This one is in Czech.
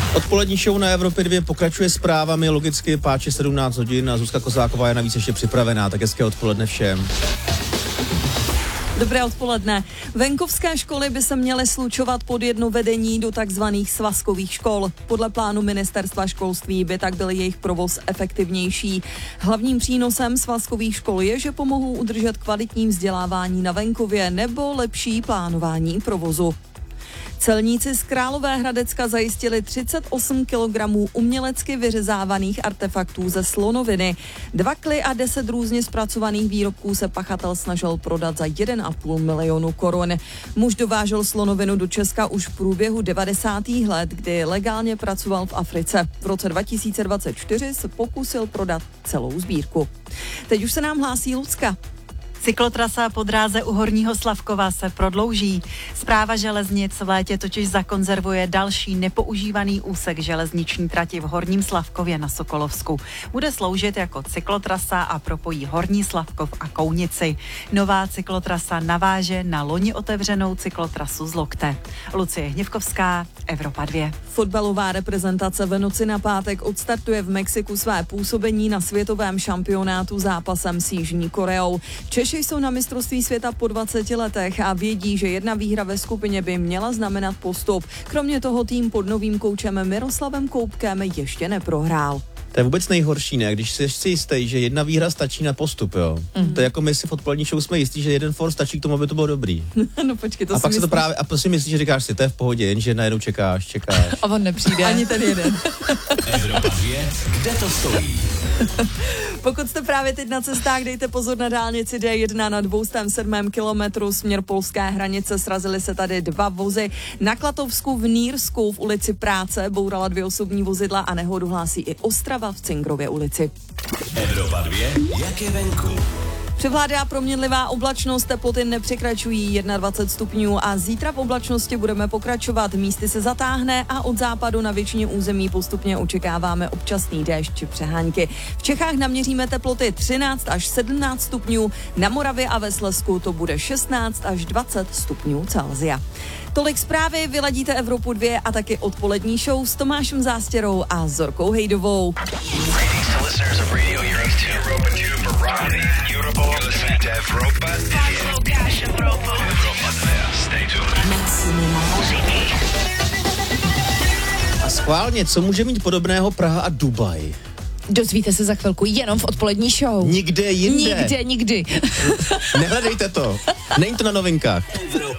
Odpolední show na Evropě 2 pokračuje zprávami, logicky páči 17 hodin a Zuzka Kozáková je navíc ještě připravená, tak hezké odpoledne všem. Dobré odpoledne. Venkovské školy by se měly slučovat pod jedno vedení do takzvaných svazkových škol. Podle plánu ministerstva školství by tak byl jejich provoz efektivnější. Hlavním přínosem svazkových škol je, že pomohou udržet kvalitní vzdělávání na venkově nebo lepší plánování provozu. Celníci z Královéhradecka zajistili 38 kg umělecky vyřezávaných artefaktů ze slonoviny. 2 kly a 10 různě zpracovaných výrobků se pachatel snažil prodat za 1,5 milionu korun. Muž dovážel slonovinu do Česka už v průběhu 90. let, kdy legálně pracoval v Africe. V roce 2024 se pokusil prodat celou sbírku. Teď už se nám hlásí Lucka. Cyklotrasa po dráze u Horního Slavkova se prodlouží. Správa železnic v létě totiž zakonzervuje další nepoužívaný úsek železniční trati v Horním Slavkově na Sokolovsku. Bude sloužit jako cyklotrasa a propojí Horní Slavkov a Kounici. Nová cyklotrasa naváže na loni otevřenou cyklotrasu z Lokte. Lucie Hněvkovská, Evropa 2. Fotbalová reprezentace v noci na pátek odstartuje v Mexiku své působení na světovém šampionátu zápasem s Jižní Koreou. Češi jsou na mistrovství světa po 20 letech a vědí, že jedna výhra ve skupině by měla znamenat postup. Kromě toho tým pod novým koučem Miroslavem Koupkem ještě neprohrál. To je vůbec nejhorší, ne? Když jsi si jistý, že jedna výhra stačí na postup, jo. To je jako my si v odpolední show jsme jistí, že jeden for stačí k tomu, aby to bylo dobrý. No počkej, to a si pak myslím. se to právě, a prostě myslíš, že říkáš si, to je v pohodě, jenže najednou čekáš. A on nepřijde. Ani ten jeden. Evropa 2, kde to stojí? Pokud jste právě teď na cestách, dejte pozor na dálnici D1 na 207. kilometru směr polské hranice. Srazily se tady 2 vozy. Na Klatovsku v Nýrsku v ulici Práce bourala 2 osobní vozidla a nehodu hlásí i Ostrava v Cingrově ulici. Evropa 2, jak je venku? Převládá proměnlivá oblačnost, teploty nepřekračují 21 stupňů a zítra v oblačnosti budeme pokračovat. Místy se zatáhne a od západu na většině území postupně očekáváme občasný déšť či přehánky. V Čechách naměříme teploty 13 až 17 stupňů, na Moravě a ve Slezsku to bude 16 až 20 stupňů Celsia. Tolik zprávy, vyladíte Evropu 2 a taky odpolední show s Tomášem Zástěrou a Zorkou Hejdovou. A schválně, co může mít podobného Praha a Dubaj? Dozvíte se za chvilku jenom v odpolední show. Nikde jinde. Nikdy. Nehledejte to. Není to na novinkách.